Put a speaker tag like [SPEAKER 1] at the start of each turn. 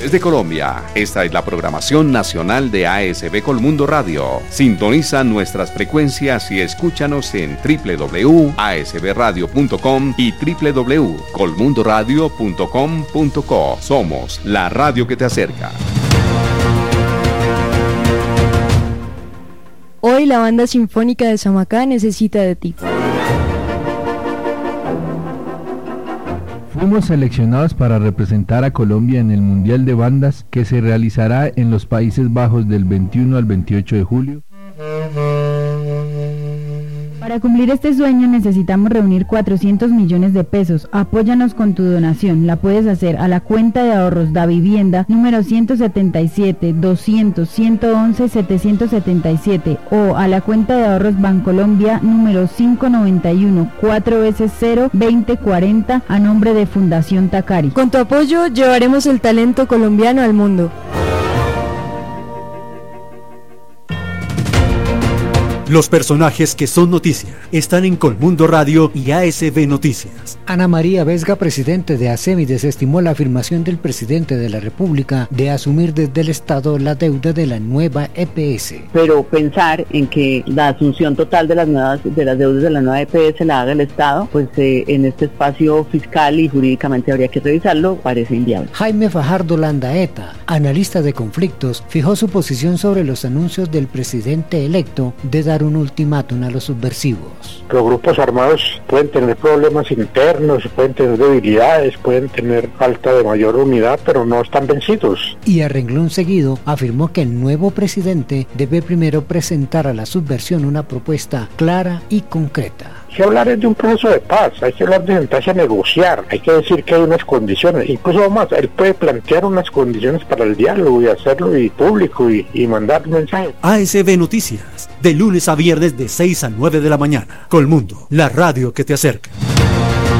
[SPEAKER 1] desde Colombia. Esta es la programación nacional de ASB Colmundo Radio. Sintoniza nuestras frecuencias y escúchanos en www.asbradio.com y www.colmundoradio.com.co. Somos la radio que te acerca.
[SPEAKER 2] Hoy la Banda Sinfónica de Samacá necesita de ti.
[SPEAKER 3] Fuimos seleccionados para representar a Colombia en el Mundial de Bandas que se realizará en los Países Bajos del 21 al 28 de julio.
[SPEAKER 4] Para cumplir este sueño necesitamos reunir 400 millones de pesos. Apóyanos con tu donación. La puedes hacer a la cuenta de ahorros Da Vivienda número 177 200 111 777 o a la cuenta de ahorros Bancolombia número 591 4 veces 0 2040 a nombre de Fundación Tacari.
[SPEAKER 2] Con tu apoyo llevaremos el talento colombiano al mundo.
[SPEAKER 5] Los personajes que son noticia están en Colmundo Radio y ASB Noticias.
[SPEAKER 6] Ana María Vesga, presidente de ASEMI, desestimó la afirmación del presidente de la República de asumir desde el Estado la deuda de la nueva EPS.
[SPEAKER 7] Pero pensar en que la asunción total de las deudas de la nueva EPS la haga el Estado, pues en este espacio fiscal y jurídicamente habría que revisarlo, parece inviable.
[SPEAKER 6] Jaime Fajardo Landaeta, analista de conflictos, fijó su posición sobre los anuncios del presidente electo de dar un ultimátum a los subversivos.
[SPEAKER 8] Los grupos armados pueden tener problemas internos, pueden tener debilidades, pueden tener falta de mayor unidad, pero no están vencidos.
[SPEAKER 6] Y a renglón seguido afirmó que el nuevo presidente debe primero presentar a la subversión una propuesta clara y concreta.
[SPEAKER 8] Hay que hablar de un proceso de paz, hay que hablar de sentarse a negociar, hay que decir que hay unas condiciones, incluso más, él puede plantear unas condiciones para el diálogo y hacerlo y público y mandar un mensaje.
[SPEAKER 5] ASB Noticias, de lunes a viernes de 6 a 9 de la mañana. Colmundo, la radio que te acerca.